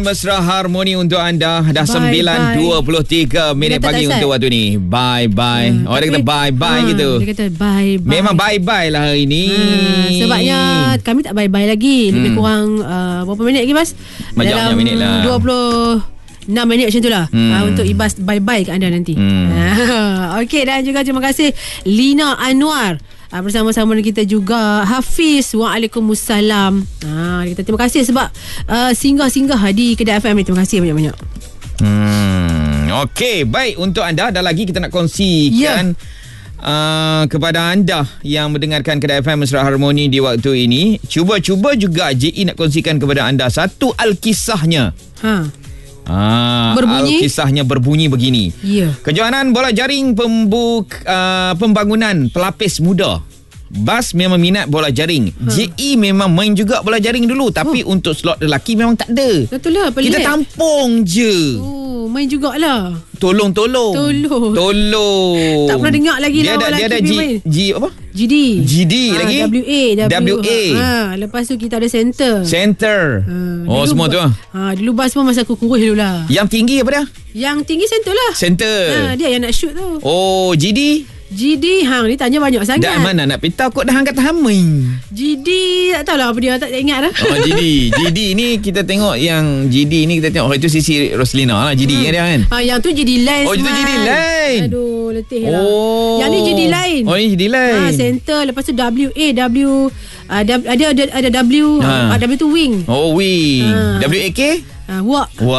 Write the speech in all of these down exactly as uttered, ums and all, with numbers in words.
Mesra Harmoni untuk anda. Dah sembilan dua puluh tiga minit pagi untuk waktu ni. Bye bye. Hmm, oh, dia kata bye bye ha, gitu. Dia kata bye bye. Memang bye bye lah hari ni. Ha, sebabnya kami tak bye bye lagi. Lebih hmm. kurang uh, berapa minit lagi, Mas? Banyak minit lah. dua puluh enam minit macam tu lah. hmm. uh, Untuk Ibas bye bye kat anda nanti. hmm. Okey, dan juga terima kasih Lina Anwar Uh, bersama-sama dengan kita juga Hafiz. Waalaikumsalam. Ha, kita terima kasih sebab uh, singgah-singgah di Kedah F M ni. Terima kasih banyak-banyak. Hmm, Okey, baik untuk anda. Ada lagi kita nak kongsikan yeah. Uh, kepada anda yang mendengarkan Kedah F M Mesra Harmoni di waktu ini. Cuba-cuba juga J E nak kongsikan kepada anda satu alkisahnya. Ha. Ah, berbunyi kisahnya berbunyi begini. Yeah. Kejohanan bola jaring pembuk, uh, pembangunan pelapis muda. Bas memang minat bola jaring. ha. J E memang main juga bola jaring dulu. Tapi oh. untuk slot lelaki memang tak ada. Betul lah, pelik. Kita tampung je. Oh, main jugalah. Tolong-tolong. Tolong. Tolong. Tak pernah dengar lagi dia lah ada, dia ada G, G apa? G D. G D ha, lagi. W A. W A. Ha, lepas tu kita ada center. Center. Ha, oh, dulu, semua tu lah. Ha, dulu bas pun masa aku kurus dulu lah. Yang tinggi apa dia? Yang tinggi center lah. Center. Ha, dia yang nak shoot tu. Oh, G D. G D hang ni tanya banyak sangat. Dan mana nak pita kot dah hang kata hamai. G D tak tahulah apa dia, tak, tak ingat dah. Oh, G D. G D ni kita tengok yang G D ni kita tengok oh itu Sisi Roslina lah G D hmm. dia kan. Ha, yang tu G D lain. Oh, itu G D lain. Aduh, letih lah. Oh. Yang ni G D lain. Oh, ni G D lain. Ha, center, lepas tu W A, W uh, ada ada ada W, ha. uh, W tu wing. Oh, wing. Ha. W A K? Ha, wak. Wah.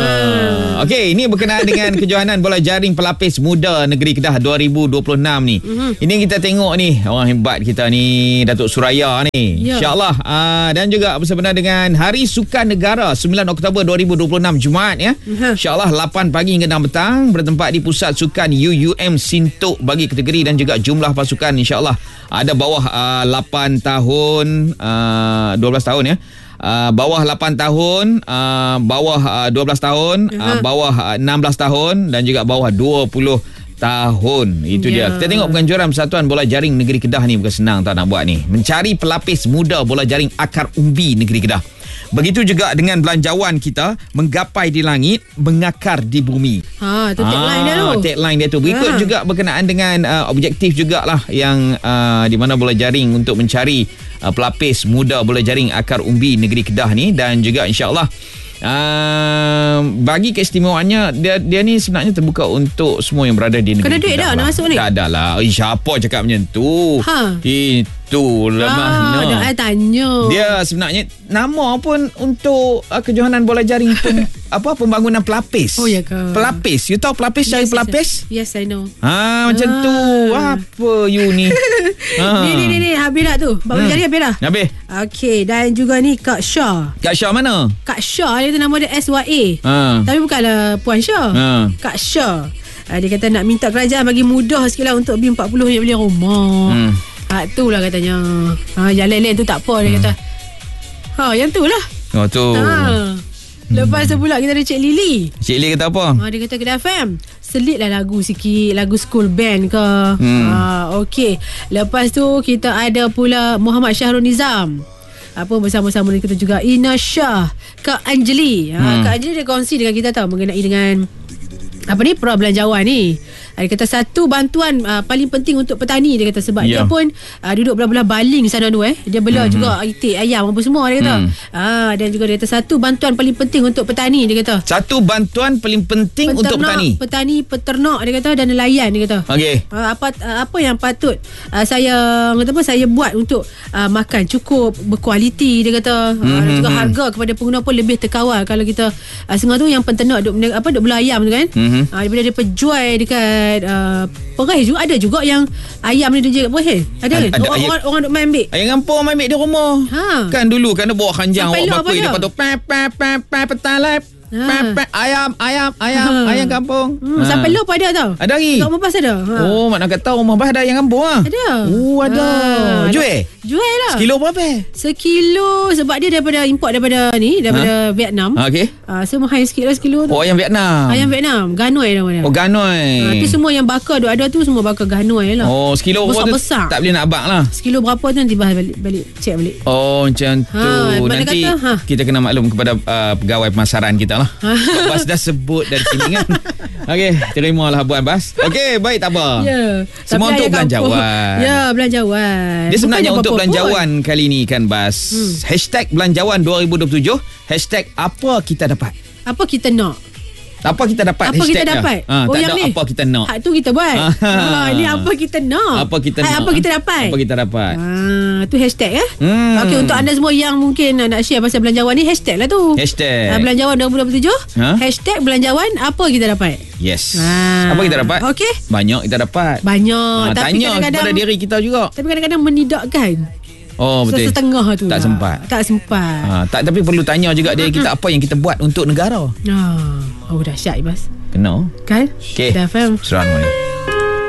Wow. Okey, ini berkenaan dengan kejohanan bola jaring pelapis muda negeri Kedah dua ribu dua puluh enam ni. Mm-hmm. Ini kita tengok ni, orang hebat kita ni, Datuk Suraya ni. Yeah. InsyaAllah. Uh, dan juga bersempena dengan Hari Sukan Negara sembilan Oktober dua ribu dua puluh enam Jumaat ya. Mm-hmm. InsyaAllah lapan pagi hingga enam petang bertempat di Pusat Sukan U U M Sintok bagi kategori dan juga jumlah pasukan insyaAllah ada bawah uh, lapan tahun, uh, dua belas tahun ya. Uh, bawah lapan tahun, uh, bawah uh, dua belas tahun, uh-huh. uh, bawah uh, enam belas tahun dan juga bawah dua puluh tahun. Itu yeah. dia. Kita tengok penganjuran Persatuan Bola Jaring Negeri Kedah ni bukan senang tak nak buat ni. Mencari pelapis muda bola jaring akar umbi Negeri Kedah. Begitu juga dengan belanjawan kita, menggapai di langit, mengakar di bumi. Ha, tu tagline dia tu. Tagline dia tu. Berikut ha. juga berkenaan dengan uh, objektif jugalah yang uh, di mana bola jaring untuk mencari uh, pelapis muda bola jaring akar umbi Negeri Kedah ni dan juga insya-Allah Uh, bagi keistimewaannya dia dia ni sebenarnya terbuka untuk semua yang berada di negeri. Kena duit dah nak masuk ni? Tak adalah. Eh, siapa cakap macam tu? Ha. Itulah ha, mana. Dah saya tanya. Dia sebenarnya nama pun untuk uh, kejohanan bola jaring pem, apa pembangunan pelapis. Oh ya ke? Pelapis. You tahu pelapis cari yes, pelapis? Yes, I know. Ha, macam ah. tu. Apa you ni? ha. Ni ni ni ni habis dah tu. Bola hmm. jaring habis dah. Habis. Okey, dan juga ni Kak Syah. Kak Syah mana? Kak Syah dia tu nama dia S Y A. Ha. Tapi bukanlah Puan Syah. Ha. Kak Syah. Ha, dia kata nak minta kerajaan bagi mudah sikitlah untuk B empat puluh yang beli rumah. Hmm. Ha, tu lah katanya. Ha, yang lain-lain tu tak apa dia hmm. kata. Ha, yang tu lah. Oh tu. Ha. Lepas tu pula kita ada Cik Lily. Cik Lily kata apa? Ha, dia kata Kedah F M selitlah lagu sikit, lagu school band ke. Hmm. Ha, okey. Lepas tu kita ada pula Muhammad Syahrul Nizam. Apa bersama-sama dengan kita juga Ina Shah, Kak Anjali. Ha, hmm. Kak Anjali dia kongsi dengan kita tahu mengenai dengan apa ni perbelanjaan ni. Dia kata satu bantuan uh, paling penting untuk petani dia kata sebab yeah. dia pun uh, duduk belah-belah baling sana tu eh. Dia bela mm-hmm. juga itik ayam apa semua dia kata. Mm. Ah dan juga dia kata satu bantuan paling penting untuk petani dia kata. Satu bantuan paling penting peternak, untuk petani. Petani, peternak dia kata dan nelayan dia kata. Okey. Uh, apa uh, apa yang patut uh, saya kata apa saya buat untuk uh, makan cukup, berkualiti dia kata. Mm-hmm. Uh, dan juga harga kepada pengguna pun lebih terkawal kalau kita uh, setengah tu yang peternak duk apa duk bela ayam tu kan. Mm-hmm. Uh, daripada dia penjual dekat Uh, Perai juga ada juga yang ayam ni dia Perai ada kan orang, orang, orang duk main ambil ayam kampung main ambil di rumah ha. Kan dulu kan dia bawa khanjang awak bakul dia lepas tu pap pap pap pap petalap Ha. Pep, ayam, ayam, ayam, ha. ayam kampung. Hmm, ha. Sampai lupa ada tau. Ada lagi? Kat rumah bas ada. Ha. Oh, mak nak kata rumah bas ada ayam kampung ah. Ada. Oh, ada. Ha. Jual? Jual lah. Sekilo berapa? Sekilo sebab dia daripada import daripada ni, daripada ha? Vietnam. Ha, okey. Ah, so mahal sikit lah sekilo tu. Oh, ayam Vietnam. Ayam Vietnam, ganoi nama dia. Oh, ganoi. Ha, tu semua yang bakar tu ada tu semua bakar ganoi lah. Oh, sekilo berapa tu? Besar. Tak boleh nak abang lah. Sekilo berapa tu nanti bahas balik, balik check balik. Oh, macam tu. Ha, nanti kata, ha. kita kena maklum kepada uh, pegawai pemasaran kita lah. Bas dah sebut dari sini kan. Okey, terimalah Abuan Bas. Okey, baik, tak apa. Ya. Semua untuk belanjawan. Ya, belanjawan. Dia sebenarnya Bukan untuk belanjawan pun. kali ni kan Bas. Hmm. Hashtag belanjawan dua ribu dua puluh tujuh. Hashtag apa kita dapat. Apa kita nak. Apa kita dapat? Apa kita dapat? Ha, oh, tak yang ada ni. apa kita nak. Hak tu kita buat. Ha, ini apa kita nak. Apa kita Hak nak. Apa kita dapat. Apa kita dapat. Ha, tu hashtag eh. Hmm. Okey, untuk anda semua yang mungkin nak share pasal belanjawan ni, hashtag lah tu. Hashtag. Ha, belanjawan dua ribu dua puluh tujuh. Ha? Hashtag belanjawan apa kita dapat. Yes. Ha. Apa kita dapat? Okey. Banyak kita dapat. Banyak. Ha, tapi tanya kepada diri kita juga. Tapi kadang-kadang menidakkan. Oh, betul. Setengah tu tak lah. sempat. Tak sempat. Ha, tak, tapi perlu tanya juga diri kita apa yang kita buat untuk negara. Ha. Oh, dahsyat Ibas. Kena. Kan? Okey. Dah faham. Seram ni.